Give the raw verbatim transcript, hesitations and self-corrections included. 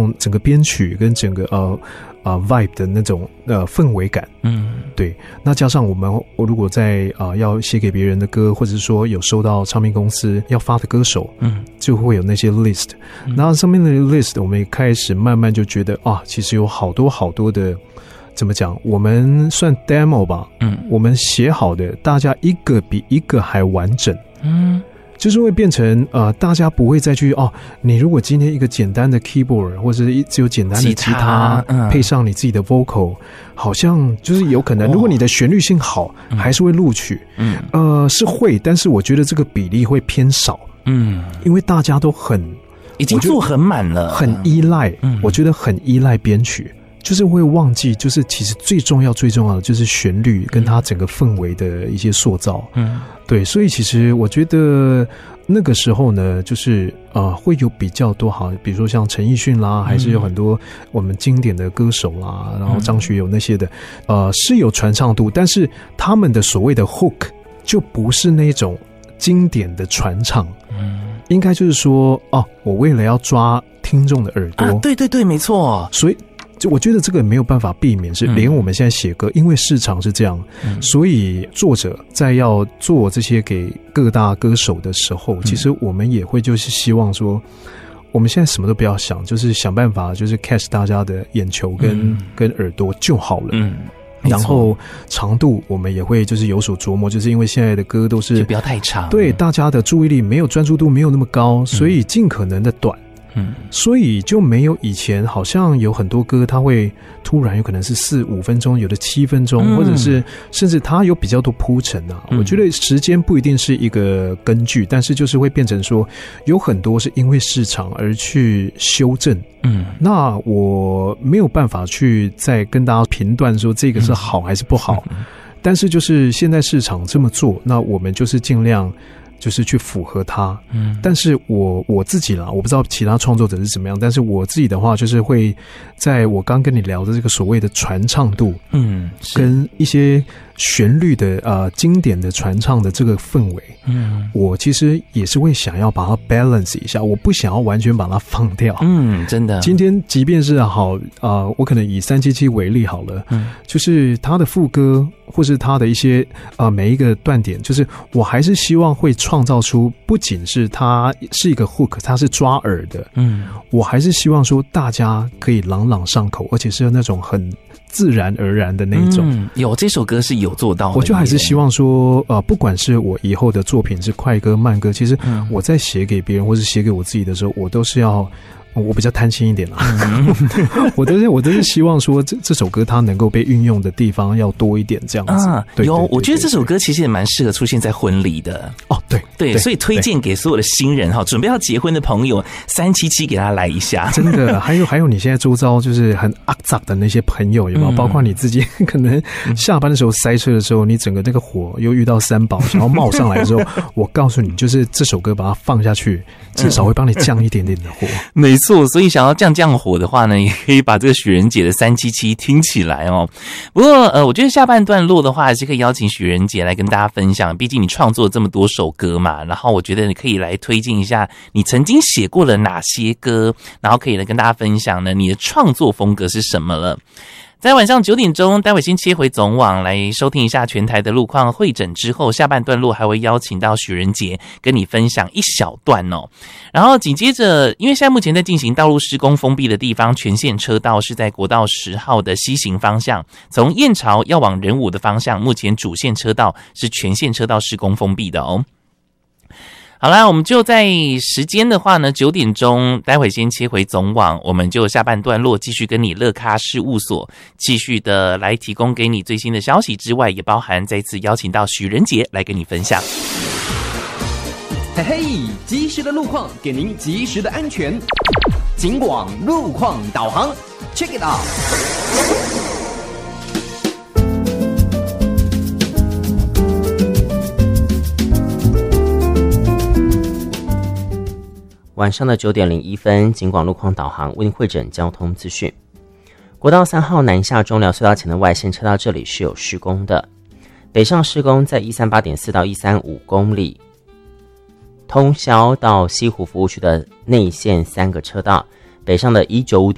种整个编曲跟整个呃呃 vibe 的那种呃氛围感，嗯，对。那加上我们如果在呃要写给别人的歌，或者是说有收到唱片公司要发的歌手，嗯，就会有那些 list，嗯，然后上面的 list 我们也开始慢慢就觉得啊，其实有好多好多的。怎么讲？我们算 demo 吧，嗯，我们写好的，大家一个比一个还完整，嗯，就是会变成呃，大家不会再去哦，你如果今天一个简单的 keyboard 或者是只有简单的吉他，嗯，配上你自己的 vocal， 好像就是有可能，如果你的旋律性好，嗯，还是会录取，嗯，呃，是会，但是我觉得这个比例会偏少，嗯，因为大家都很已经做很满了， 很依赖，嗯，我觉得很依赖编曲。就是会忘记，就是其实最重要、最重要的就是旋律跟它整个氛围的一些塑造。嗯，对，所以其实我觉得那个时候呢，就是呃，会有比较多好，比如说像陈奕迅啦，还是有很多我们经典的歌手啦，然后张学友那些的，呃，是有传唱度，但是他们的所谓的 hook 就不是那种经典的传唱。嗯，应该就是说，哦，我为了要抓听众的耳朵， 啊，对对对，没错， 所以。就我觉得这个没有办法避免，是连我们现在写歌，嗯，因为市场是这样，嗯，所以作者在要做这些给各大歌手的时候，嗯，其实我们也会就是希望说，我们现在什么都不要想，就是想办法就是 catch 大家的眼球跟，嗯，跟耳朵就好了。嗯，然后长度我们也会就是有所琢磨，就是因为现在的歌都是就不要太长， 对大家的注意力没有专注度没有那么高，所以尽可能的短。嗯，所以就没有以前好像有很多歌，它会突然有可能是四五分钟，有的七分钟，嗯，或者是甚至它有比较多铺陈啊，嗯。我觉得时间不一定是一个根据，但是就是会变成说，有很多是因为市场而去修正。嗯，那我没有办法去再跟大家评断说这个是好还是不好，嗯，但是就是现在市场这么做，那我们就是尽量。就是去符合它，嗯，但是我我自己啦，我不知道其他创作者是怎么样，但是我自己的话，就是会在我刚跟你聊的这个所谓的传唱度，嗯，跟一些旋律的呃经典的传唱的这个氛围，嗯，我其实也是会想要把它 balance 一下，我不想要完全把它放掉， 嗯，真的。 今天即便是好啊、呃，我可能以三七七为例好了，嗯，就是它的副歌或是它的一些呃每一个断点，就是我还是希望会创造出不仅是它是一个 hook， 它是抓耳的，嗯，我还是希望说大家可以朗朗上口，而且是那种很自然而然的那一种。 嗯，有这首歌是有做到的， 我就还是希望说，呃，不管是我以后的作品是快歌慢歌，其实我在写给别人或是写给我自己的时候，我都是要。我比较贪心一点啦，嗯、我都是我都是希望说这这首歌它能够被运用的地方要多一点这样子。啊， 对对对对有，我觉得这首歌其实也蛮适合出现在婚礼的。 哦，对对，所以推荐给所有的新人哈，准备要结婚的朋友，三七七给他来一下。 真的，还有还有你现在周遭就是很阿杂的那些朋友，有没有？嗯、包括你自己，可能下班的时候塞车的时候，你整个那个火又遇到三宝，想要冒上来的时候，我告诉你，就是这首歌把它放下去，至少会帮你降一点点的火。 嗯、没错，所以想要降降火的话呢，也可以把这个许仁杰的三七七听起来哦。不过呃，我觉得下半段落的话，还是可以邀请许仁杰来跟大家分享，毕竟你创作这么多首歌嘛，然后我觉得你可以来推荐一下你曾经写过了哪些歌，然后可以来跟大家分享呢你的创作风格是什么了。在晚上九点钟，待会先切回总网来收听一下全台的路况会诊之后，下半段落还会邀请到许仁杰跟你分享一小段哦。然后紧接着，因为现在目前在进行道路施工封闭的地方，全线车道是在国道十号的西行方向，从燕巢要往仁武的方向，目前主线车道是全线车道施工封闭的哦。好啦，我们就在时间的话呢，九点钟，待会先切回总网，我们就下半段落继续跟你乐咖事务所继续的来提供给你最新的消息之外，也包含再次邀请到许仁杰来跟你分享。 嘿嘿，及时的路况给您及时的安全，警广路况导航 ，check it out。 晚上的九点零一分，警广路况导航为您汇整交通资讯。国道三号南下中寮隧道前的外线车道这里是有施工的，北上施工在一三八点四到一三五公里，通霄到西湖服务区的内线三个车道，北上的一九五点